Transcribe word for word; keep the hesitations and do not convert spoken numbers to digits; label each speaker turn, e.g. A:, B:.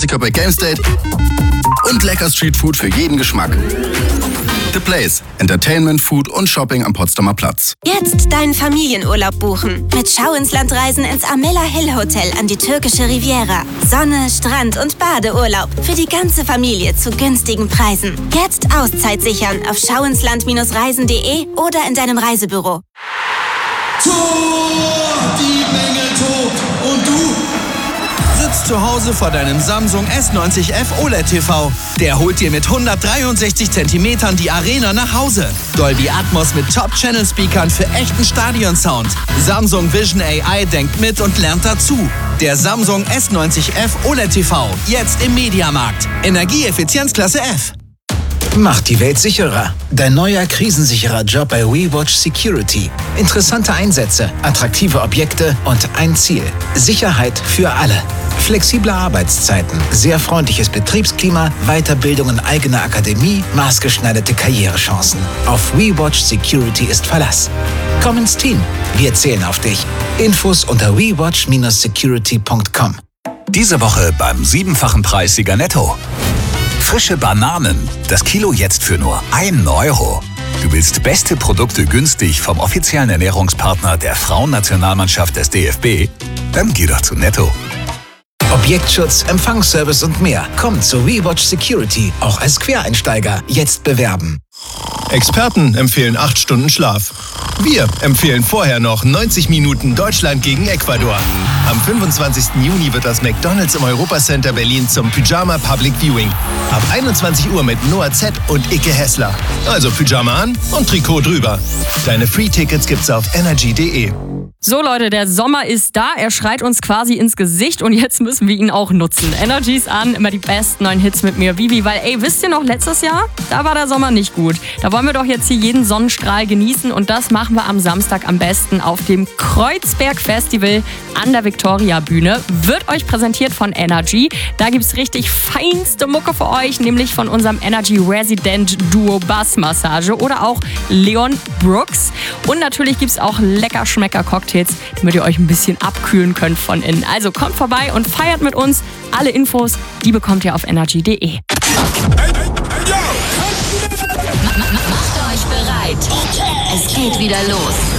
A: Klassiker bei GameState und lecker Streetfood für jeden Geschmack. The Place. Entertainment, Food und Shopping am Potsdamer Platz.
B: Jetzt deinen Familienurlaub buchen. Mit Schau ins Land reisen ins Amela Hill Hotel an die türkische Riviera. Sonne, Strand und Badeurlaub. Für die ganze Familie zu günstigen Preisen. Jetzt Auszeit sichern auf schauinsland reisen punkt de oder in deinem Reisebüro.
C: Tor! Die Menge tobt. Und du sitzt zu Hause vor deinem Samsung S neunzig F O L E D T V. Der holt dir mit hundertdreiundsechzig Zentimetern die Arena nach Hause. Dolby Atmos mit Top-Channel-Speakern für echten Stadionsound. Samsung Vision A I denkt mit und lernt dazu. Der Samsung S neunzig F O L E D T V. Jetzt im Mediamarkt. Energieeffizienzklasse F.
D: Macht die Welt sicherer. Dein neuer krisensicherer Job bei WeWatch Security. Interessante Einsätze, attraktive Objekte und ein Ziel. Sicherheit für alle. Flexible Arbeitszeiten, sehr freundliches Betriebsklima, Weiterbildung in eigener Akademie, maßgeschneiderte Karrierechancen. Auf WeWatch Security ist Verlass. Komm ins Team. Wir zählen auf dich. Infos unter we watch dash security punkt com.
E: Diese Woche beim siebenfachen Preissieger Netto. Frische Bananen. Das Kilo jetzt für nur einen Euro. Du willst beste Produkte günstig vom offiziellen Ernährungspartner der Frauennationalmannschaft des D F B? Dann geh doch zu Netto.
D: Objektschutz, Empfangsservice und mehr. Komm zu WeWatch Security, auch als Quereinsteiger. Jetzt bewerben.
F: Experten empfehlen acht Stunden Schlaf. Wir empfehlen vorher noch neunzig Minuten Deutschland gegen Ecuador. Am fünfundzwanzigsten Juni wird das McDonald's im Europacenter Berlin zum Pyjama Public Viewing. Ab einundzwanzig Uhr mit Noah Z und Icke Hessler. Also Pyjama an und Trikot drüber. Deine Free-Tickets gibt's auf energy punkt de.
G: So Leute, der Sommer ist da, er schreit uns quasi ins Gesicht und jetzt müssen wir ihn auch nutzen. Energy ist an, immer die besten neuen Hits mit mir, Vivi, weil ey, wisst ihr noch, letztes Jahr, da war der Sommer nicht gut. Da wollen wir doch jetzt hier jeden Sonnenstrahl genießen und das machen wir am Samstag am besten auf dem Kreuzberg Festival an der Victoria Bühne. Wird euch präsentiert von Energy. Da gibt's richtig feinste Mucke für euch, nämlich von unserem Energy Resident Duo Bass Massage oder auch Leon Brooks. Und natürlich gibt's auch lecker Schmecker Cocktails, damit ihr euch ein bisschen abkühlen könnt von innen. Also kommt vorbei und feiert mit uns. Alle Infos, die bekommt ihr auf energy punkt de.
H: Macht euch bereit. Es geht wieder los.